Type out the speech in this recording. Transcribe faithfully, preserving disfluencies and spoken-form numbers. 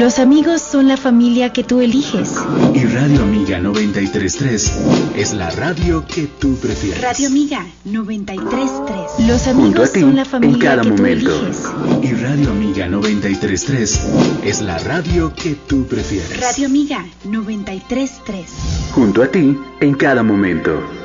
Los amigos son la familia que tú eliges. Y Radio Amiga noventa y tres punto tres es la radio que tú prefieres. Radio Amiga noventa y tres punto tres. Los amigos son la familia en cada que momento. tú eliges. Y Radio Amiga noventa y tres punto tres es la radio que tú prefieres. Radio Amiga noventa y tres punto tres. Junto a ti en cada momento.